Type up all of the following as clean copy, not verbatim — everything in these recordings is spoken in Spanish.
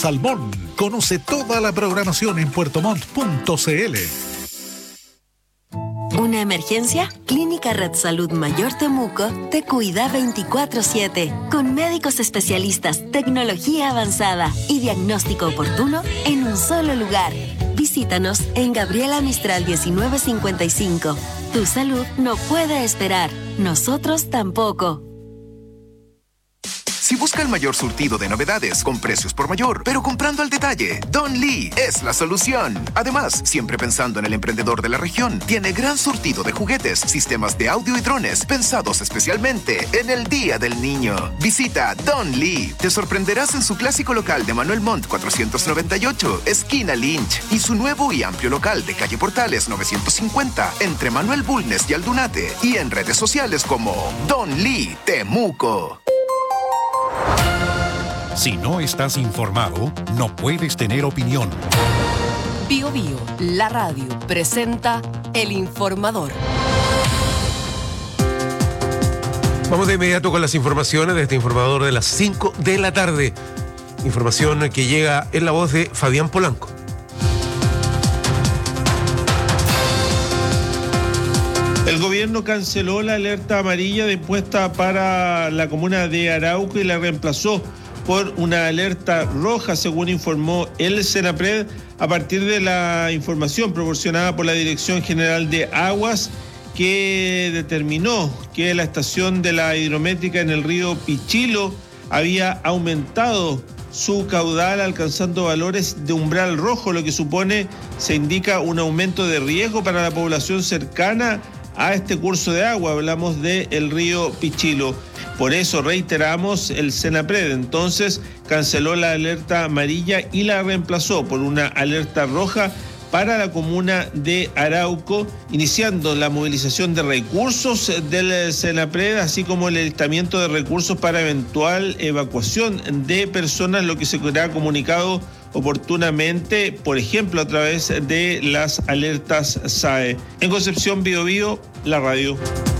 Salmón. Conoce toda la programación en puertomont.cl. ¿Una emergencia? Clínica Red Salud Mayor Temuco te cuida 24/7, con médicos especialistas, tecnología avanzada y diagnóstico oportuno en un solo lugar. Visítanos en Gabriela Mistral 1955. Tu salud no puede esperar, nosotros tampoco. Si busca el mayor surtido de novedades con precios por mayor, pero comprando al detalle, Don Lee es la solución. Además, siempre pensando en el emprendedor de la región, tiene gran surtido de juguetes, sistemas de audio y drones pensados especialmente en el Día del Niño. Visita Don Lee. Te sorprenderás en su clásico local de Manuel Montt 498, esquina Lynch, y su nuevo y amplio local de calle Portales 950, entre Manuel Bulnes y Aldunate, y en redes sociales como Don Lee Temuco. Si no estás informado, no puedes tener opinión. Bio Bio, la radio, presenta El Informador. Vamos de inmediato con las informaciones de este informador de las 5 de la tarde. Información que llega en la voz de Fabián Polanco. El gobierno canceló la alerta amarilla dispuesta para la comuna de Arauco y la reemplazó por una alerta roja, según informó el Senapred, a partir de la información proporcionada por la Dirección General de Aguas, que determinó que la estación de la hidrométrica en el río Pichilo había aumentado su caudal, alcanzando valores de umbral rojo, lo que supone, se indica, un aumento de riesgo para la población cercana a este curso de agua. Hablamos del río Pichilo. Por eso reiteramos, el Senapred entonces canceló la alerta amarilla y la reemplazó por una alerta roja para la comuna de Arauco, iniciando la movilización de recursos del Senapred, así como el alistamiento de recursos para eventual evacuación de personas, lo que se será comunicado oportunamente, por ejemplo, a través de las alertas SAE. En Concepción, Bio Bio, la radio.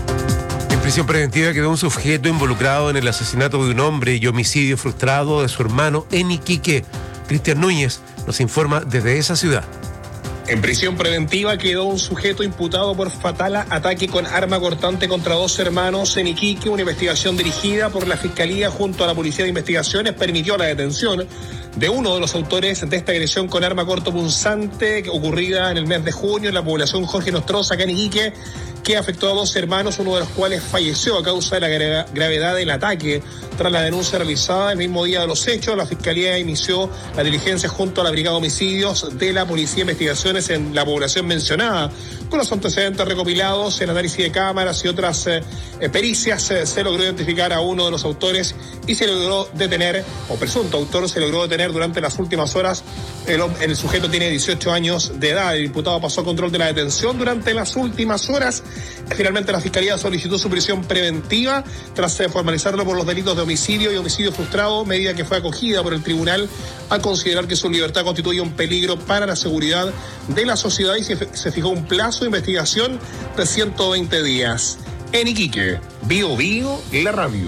En prisión preventiva quedó un sujeto involucrado en el asesinato de un hombre y homicidio frustrado de su hermano en Iquique. Cristian Núñez nos informa desde esa ciudad. En prisión preventiva quedó un sujeto imputado por fatal ataque con arma cortante contra dos hermanos en Iquique. Una investigación dirigida por la Fiscalía junto a la Policía de Investigaciones permitió la detención de uno de los autores de esta agresión con arma cortopunzante ocurrida en el mes de junio en la población Jorge Nostroza, acá en Iquique, que afectó a dos hermanos, uno de los cuales falleció a causa de la gravedad del ataque. Tras la denuncia realizada el mismo día de los hechos, la Fiscalía inició la diligencia junto a la Brigada de Homicidios de la Policía de Investigaciones en la población mencionada. Con los antecedentes recopilados en análisis de cámaras y otras pericias, se logró identificar a uno de los autores y se logró detener, o presunto autor, se logró detener durante las últimas horas. El sujeto tiene 18 años de edad. El imputado pasó a control de la detención durante las últimas horas. Finalmente la Fiscalía solicitó su prisión preventiva tras formalizarlo por los delitos de homicidio y homicidio frustrado, medida que fue acogida por el tribunal al considerar que su libertad constituye un peligro para la seguridad de la sociedad, y se fijó un plazo de investigación de 120 días. En Iquique, Bio Bio, la radio.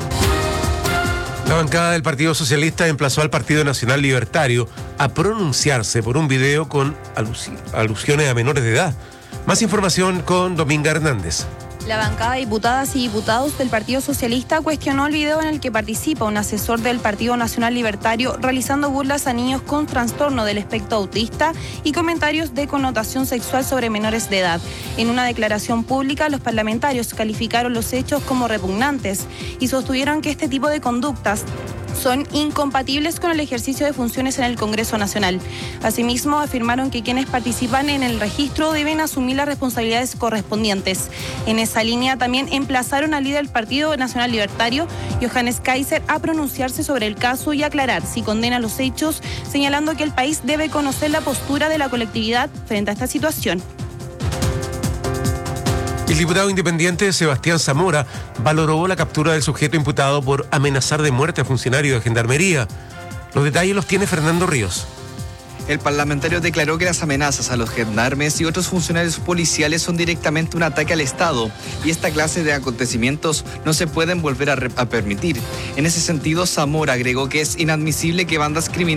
La bancada del Partido Socialista emplazó al Partido Nacional Libertario a pronunciarse por un video con alusiones a menores de edad. Más información con Dominga Hernández. La bancada de diputadas y diputados del Partido Socialista cuestionó el video en el que participa un asesor del Partido Nacional Libertario realizando burlas a niños con trastorno del espectro autista y comentarios de connotación sexual sobre menores de edad. En una declaración pública, los parlamentarios calificaron los hechos como repugnantes y sostuvieron que este tipo de conductas son incompatibles con el ejercicio de funciones en el Congreso Nacional. Asimismo, afirmaron que quienes participan en el registro deben asumir las responsabilidades correspondientes. En esa línea también emplazaron al líder del Partido Nacional Libertario, Johannes Kaiser, a pronunciarse sobre el caso y aclarar si condena los hechos, señalando que el país debe conocer la postura de la colectividad frente a esta situación. El diputado independiente Sebastián Zamora valoró la captura del sujeto imputado por amenazar de muerte a funcionario de Gendarmería. Los detalles los tiene Fernando Ríos. El parlamentario declaró que las amenazas a los gendarmes y otros funcionarios policiales son directamente un ataque al Estado y esta clase de acontecimientos no se pueden volver a permitir. En ese sentido, Zamora agregó que es inadmisible que bandas criminales